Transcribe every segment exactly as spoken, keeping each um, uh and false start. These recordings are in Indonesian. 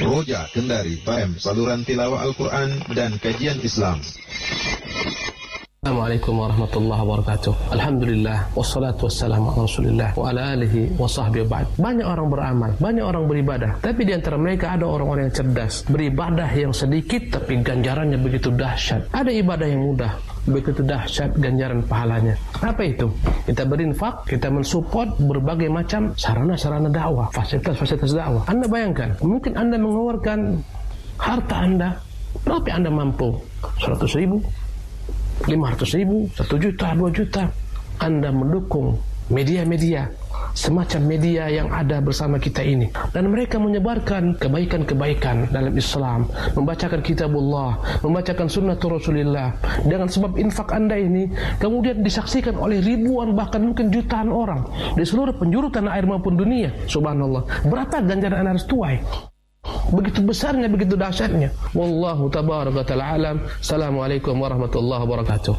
Roja Kendari F M, saluran tilawah Al-Quran dan kajian Islam. Assalamualaikum warahmatullahi wabarakatuh. Alhamdulillah, wassalatu wassalamu ala Rasulillah wa ala alihi wa sahbihi ba'd. Banyak orang beramal, banyak orang beribadah, tapi di antara mereka ada orang-orang yang cerdas. Beribadah yang sedikit tapi ganjarannya begitu dahsyat. Ada ibadah yang mudah, begitu dahsyat ganjaran pahalanya. Apa itu? Kita berinfak, kita mensupport berbagai macam sarana-sarana dakwah, fasilitas-fasilitas dakwah. Anda bayangkan, mungkin Anda mengeluarkan harta Anda, berapa Anda mampu? seratus ribu, lima ratus ribu, satu juta, dua juta. Anda mendukung media-media, semacam media yang ada bersama kita ini, dan mereka menyebarkan kebaikan-kebaikan dalam Islam, membacakan kitabullah, membacakan sunnatul Rasulillah. Dengan sebab infak Anda ini kemudian disaksikan oleh ribuan, bahkan mungkin jutaan orang di seluruh penjuru tanah air maupun dunia. Subhanallah, berapa ganjaran Anda harus tuai? Begitu besarnya, begitu dahsyatnya. Wallahu tabaraka ta'ala alam. Assalamualaikum warahmatullahi wabarakatuh.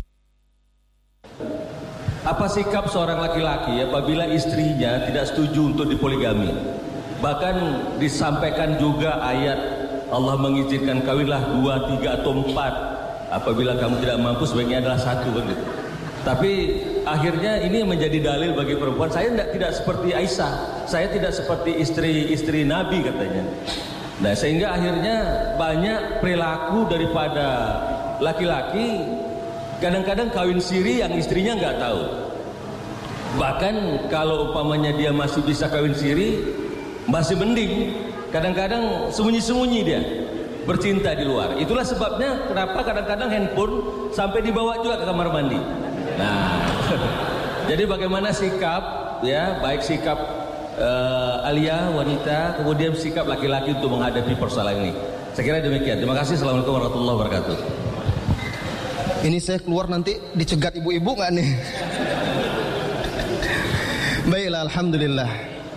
Apa sikap seorang laki-laki apabila istrinya tidak setuju untuk dipoligami? Bahkan disampaikan juga ayat Allah mengizinkan kawinlah dua, tiga atau empat. Apabila kamu tidak mampu sebaiknya adalah satu. Tapi akhirnya ini menjadi dalil bagi perempuan. Saya tidak, tidak seperti Aisyah. Saya tidak seperti istri-istri Nabi katanya. Nah, sehingga akhirnya banyak perilaku daripada laki-laki, kadang-kadang kawin siri yang istrinya nggak tahu. Bahkan kalau umpamanya dia masih bisa kawin siri, masih mending. Kadang-kadang sembunyi-sembunyi dia bercinta di luar. Itulah sebabnya kenapa kadang-kadang handphone sampai dibawa juga ke kamar mandi. Nah, jadi bagaimana sikap, ya, baik sikap uh, alia wanita, kemudian sikap laki-laki untuk menghadapi persoalan ini. Saya kira demikian. Terima kasih. Assalamualaikum warahmatullahi wabarakatuh. Ini saya keluar nanti dicegat ibu-ibu nggak nih? Baiklah, alhamdulillah.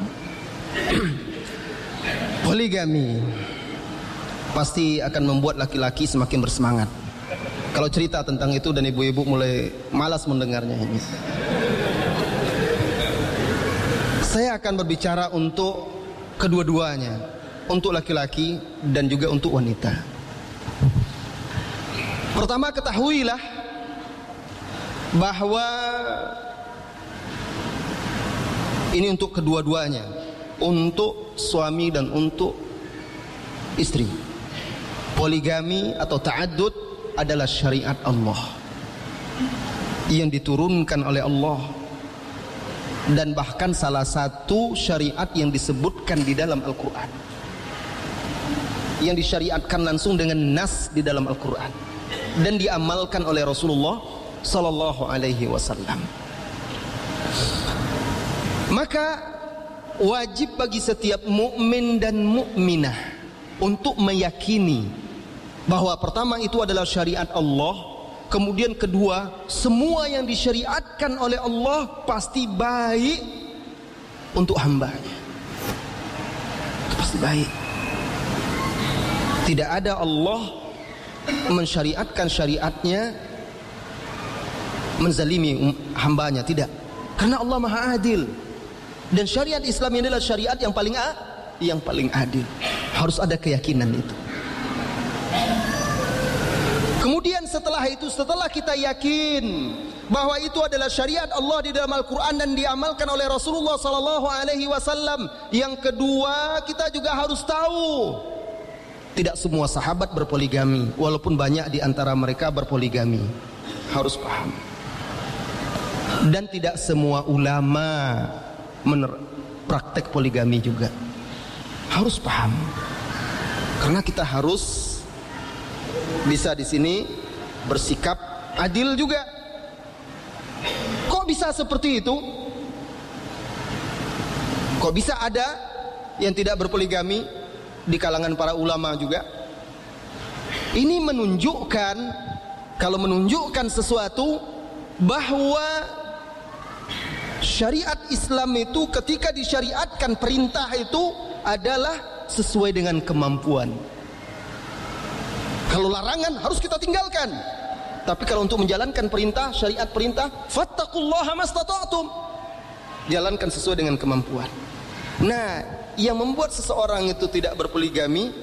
Poligami pasti akan membuat laki-laki semakin bersemangat. Kalau cerita tentang itu dan ibu-ibu mulai malas mendengarnya ini. Saya akan berbicara untuk kedua-duanya, untuk laki-laki dan juga untuk wanita. Pertama, ketahuilah bahwa ini untuk kedua-duanya, untuk suami dan untuk istri. Poligami atau ta'addud adalah syariat Allah yang diturunkan oleh Allah, dan bahkan salah satu syariat yang disebutkan di dalam Al-Quran, yang disyariatkan langsung dengan nas di dalam Al-Quran dan diamalkan oleh Rasulullah sallallahu alaihi wasallam. Maka wajib bagi setiap mukmin dan mukminah untuk meyakini bahwa pertama itu adalah syariat Allah, kemudian kedua, semua yang disyariatkan oleh Allah pasti baik untuk hambanya. Itu pasti baik. Tidak ada Allah mensyariatkan syariatnya menzalimi hambanya, tidak. Karena Allah Maha Adil, dan syariat Islam ini adalah syariat yang paling a, yang paling adil. Harus ada keyakinan itu. Kemudian setelah itu, setelah kita yakin bahwa itu adalah syariat Allah di dalam Al-Quran dan diamalkan oleh Rasulullah sallallahu alaihi wasallam, yang kedua, kita juga harus tahu tidak semua sahabat berpoligami, walaupun banyak di antara mereka berpoligami. Harus paham. Dan tidak semua ulama praktek poligami juga. Harus paham. Karena kita harus bisa di sini bersikap adil juga. Kok bisa seperti itu? Kok bisa ada yang tidak berpoligami di kalangan para ulama juga? Ini menunjukkan, kalau menunjukkan sesuatu bahwa syariat Islam itu ketika disyariatkan, perintah itu adalah sesuai dengan kemampuan. Kalau larangan harus kita tinggalkan. Tapi kalau untuk menjalankan perintah, syariat perintah, fattaqullaha mastata'tum, jalankan sesuai dengan kemampuan. Nah, yang membuat seseorang itu tidak berpoligami